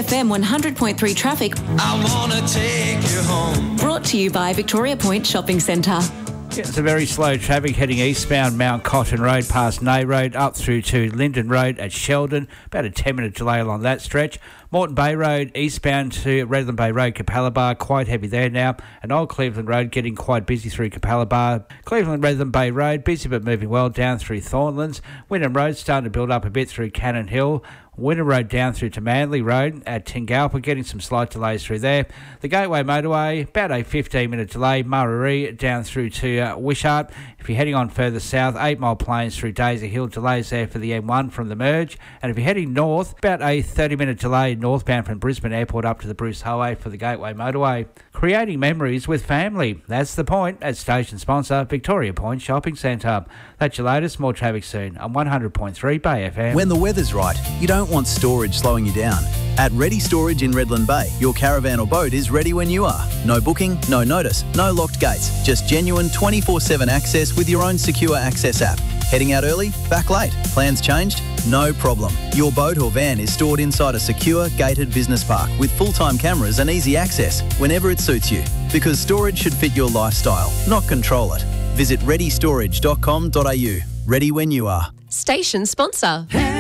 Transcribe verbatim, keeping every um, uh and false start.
F M one hundred point three traffic. I wanna take you home. Brought to you by Victoria Point Shopping Centre. Yeah, it's a very slow traffic heading eastbound Mount Cotton Road past Nay Road up through to Linden Road at Sheldon. About a ten minute delay along that stretch. Moreton Bay Road eastbound to Redland Bay Road, Capalaba, quite heavy there now. And Old Cleveland Road getting quite busy through Capalaba. Cleveland Redland Bay Road busy but moving well down through Thornlands. Wynnum Road starting to build up a bit through Cannon Hill. Wynnum Road down through to Manly Road at Tingalpa, getting some slight delays through there. The Gateway Motorway, about a fifteen minute delay. Murray down through to uh, Wishart. If you're heading on further south, eight Mile Plains through Daisy Hill, delays there for the M one from the merge. And if you're heading north, about a thirty minute delay northbound from Brisbane Airport up to the Bruce Highway for the Gateway Motorway. Creating memories with family. That's the point at station sponsor Victoria Point Shopping Centre. That's your latest. More traffic soon on one hundred point three Bay F M. When the weather's right, you don't want storage slowing you down. At Ready Storage in Redland Bay, your caravan or boat is ready when you are. No booking, no notice, no locked gates. Just genuine twenty-four seven access with your own secure access app. Heading out early? Back late? Plans changed? No problem. Your boat or van is stored inside a secure, gated business park with full-time cameras and easy access whenever it suits you. Because storage should fit your lifestyle, not control it. Visit ready storage dot com dot a u. Ready when you are. Station sponsor. Hey.